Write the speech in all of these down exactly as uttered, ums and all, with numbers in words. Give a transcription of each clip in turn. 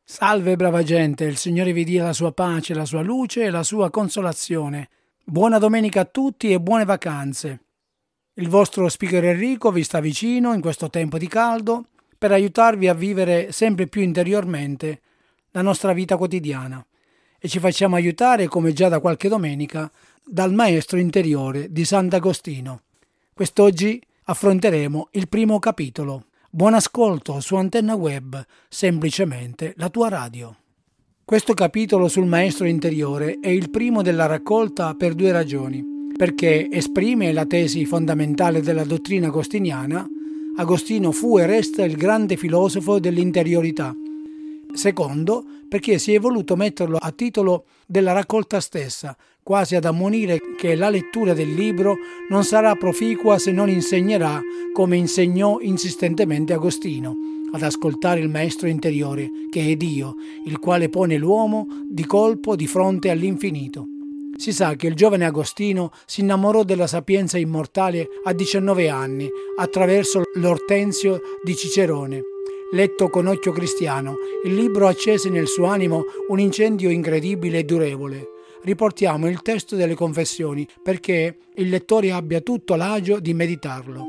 Salve brava gente, il Signore vi dia la sua pace, la sua luce e la sua consolazione. Buona domenica a tutti e buone vacanze. Il vostro speaker Enrico vi sta vicino in questo tempo di caldo per aiutarvi a vivere sempre più interiormente la nostra vita quotidiana e ci facciamo aiutare, come già da qualche domenica, dal maestro interiore di Sant'Agostino. Quest'oggi affronteremo il primo capitolo. Buon ascolto su Antenna Web, semplicemente la tua radio. Questo capitolo sul maestro interiore è il primo della raccolta per due ragioni: perché esprime la tesi fondamentale della dottrina agostiniana. Agostino fu e resta il grande filosofo dell'interiorità. Secondo, perché si è voluto metterlo a titolo della raccolta stessa, quasi ad ammonire che la lettura del libro non sarà proficua se non insegnerà, come insegnò insistentemente Agostino, ad ascoltare il maestro interiore, che è Dio, il quale pone l'uomo di colpo di fronte all'infinito. Si sa che il giovane Agostino si innamorò della sapienza immortale a diciannove anni, attraverso l'Ortensio di Cicerone. Letto con occhio cristiano, il libro accese nel suo animo un incendio incredibile e durevole. Riportiamo il testo delle Confessioni perché il lettore abbia tutto l'agio di meditarlo.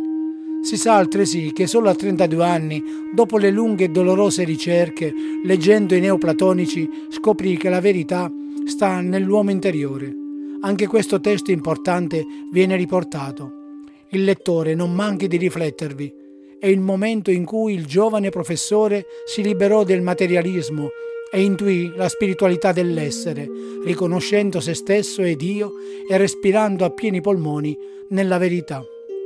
Si sa altresì che solo a trentadue anni, dopo le lunghe e dolorose ricerche, leggendo i neoplatonici, scoprì che la verità sta nell'uomo interiore. Anche questo testo importante viene riportato. Il lettore non manchi di riflettervi. È il momento in cui il giovane professore si liberò del materialismo e intuì la spiritualità dell'essere, riconoscendo se stesso e Dio e respirando a pieni polmoni nella verità.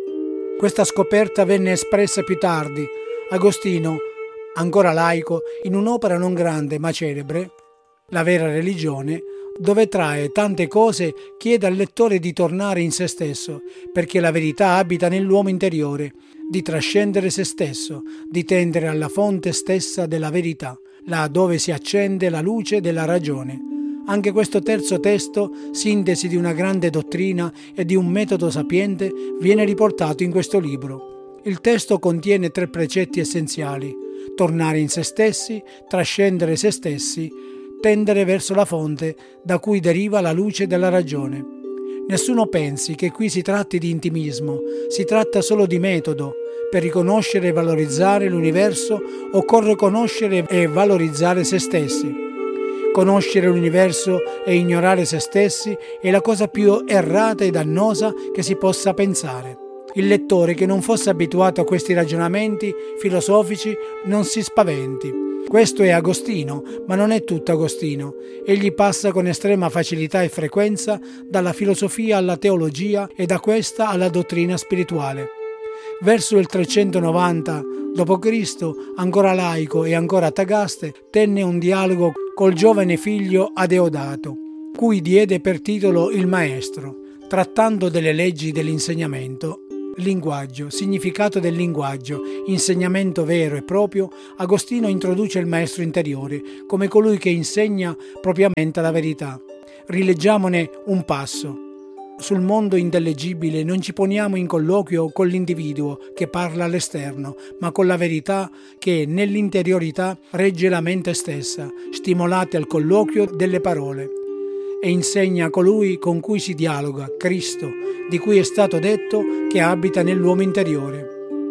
Questa scoperta venne espressa più tardi. Agostino, ancora laico, in un'opera non grande ma celebre, La vera religione, dove trae tante cose, chiede al lettore di tornare in se stesso, perché la verità abita nell'uomo interiore, di trascendere se stesso, di tendere alla fonte stessa della verità, là dove si accende la luce della ragione. Anche questo terzo testo, sintesi di una grande dottrina e di un metodo sapiente, viene riportato in questo libro. Il testo contiene tre precetti essenziali: tornare in se stessi, trascendere se stessi, tendere verso la fonte da cui deriva la luce della ragione. Nessuno pensi che qui si tratti di intimismo, si tratta solo di metodo. Per riconoscere e valorizzare l'universo occorre conoscere e valorizzare se stessi. Conoscere l'universo e ignorare se stessi è la cosa più errata e dannosa che si possa pensare. Il lettore che non fosse abituato a questi ragionamenti filosofici non si spaventi. Questo è Agostino, ma non è tutto Agostino. Egli passa con estrema facilità e frequenza dalla filosofia alla teologia e da questa alla dottrina spirituale. Verso il trecentonovanta dopo Cristo, ancora laico e ancora Tagaste, tenne un dialogo col giovane figlio Adeodato, cui diede per titolo il maestro, trattando delle leggi dell'insegnamento. Linguaggio, significato del linguaggio, insegnamento vero e proprio. Agostino introduce il maestro interiore come colui che insegna propriamente la verità. Rileggiamone un passo. Sul mondo intellegibile non ci poniamo in colloquio con l'individuo che parla all'esterno, ma con la verità che nell'interiorità regge la mente stessa, stimolate al colloquio delle parole. E insegna colui con cui si dialoga, Cristo, di cui è stato detto che abita nell'uomo interiore.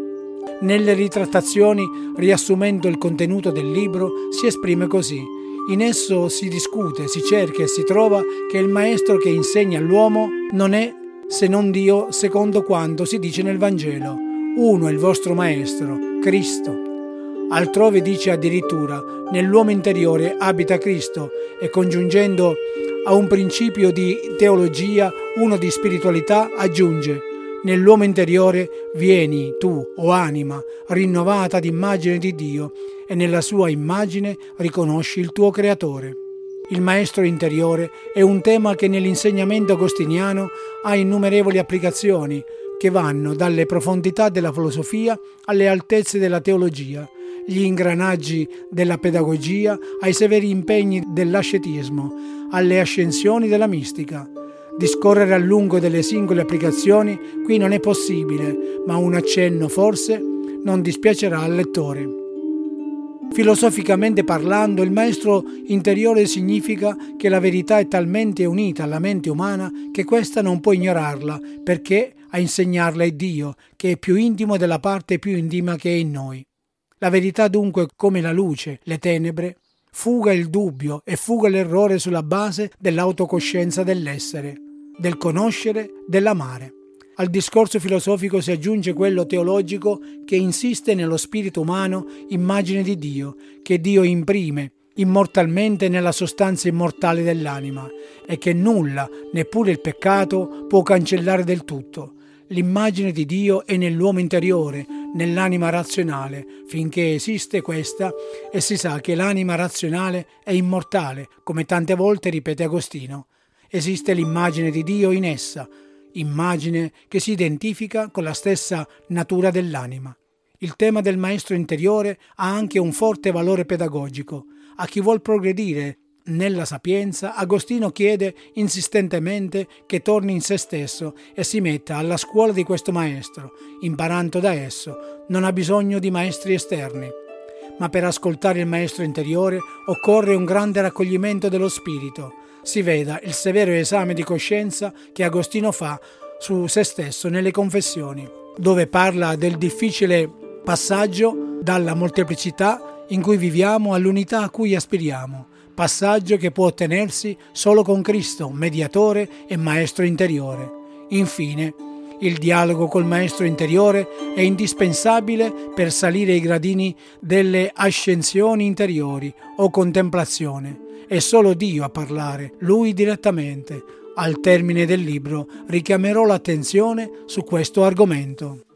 Nelle ritrattazioni, riassumendo il contenuto del libro, si esprime così: in esso si discute, si cerca e si trova che il maestro che insegna all'uomo non è se non Dio, secondo quanto si dice nel Vangelo. Uno è il vostro maestro, Cristo. Altrove dice addirittura: nell'uomo interiore abita Cristo, e congiungendo a un principio di teologia, uno di spiritualità, aggiunge: nell'uomo interiore vieni tu, o anima, rinnovata d'immagine di Dio, e nella sua immagine riconosci il tuo creatore. Il maestro interiore è un tema che nell'insegnamento agostiniano ha innumerevoli applicazioni, che vanno dalle profondità della filosofia alle altezze della teologia, gli ingranaggi della pedagogia ai severi impegni dell'ascetismo, alle ascensioni della mistica. Discorrere a lungo delle singole applicazioni qui non è possibile, ma un accenno forse non dispiacerà al lettore. Filosoficamente parlando, il maestro interiore significa che la verità è talmente unita alla mente umana che questa non può ignorarla, perché a insegnarla è Dio, che è più intimo della parte più intima che è in noi. La verità dunque, come la luce, le tenebre, fuga il dubbio e fuga l'errore sulla base dell'autocoscienza dell'essere, del conoscere, dell'amare. Al discorso filosofico si aggiunge quello teologico che insiste nello spirito umano immagine di Dio, che Dio imprime immortalmente nella sostanza immortale dell'anima e che nulla, neppure il peccato, può cancellare del tutto. L'immagine di Dio è nell'uomo interiore, nell'anima razionale, finché esiste questa, e si sa che l'anima razionale è immortale, come tante volte ripete Agostino. Esiste l'immagine di Dio in essa, immagine che si identifica con la stessa natura dell'anima. Il tema del maestro interiore ha anche un forte valore pedagogico. A chi vuol progredire nella sapienza, Agostino chiede insistentemente che torni in se stesso e si metta alla scuola di questo maestro, imparando da esso. Non ha bisogno di maestri esterni. Ma per ascoltare il maestro interiore occorre un grande raccoglimento dello spirito. Si veda il severo esame di coscienza che Agostino fa su se stesso nelle Confessioni, dove parla del difficile passaggio dalla molteplicità in cui viviamo all'unità a cui aspiriamo, passaggio che può ottenersi solo con Cristo, mediatore e maestro interiore. Infine, il dialogo col maestro interiore è indispensabile per salire ai gradini delle ascensioni interiori o contemplazione. È solo Dio a parlare, Lui direttamente. Al termine del libro richiamerò l'attenzione su questo argomento.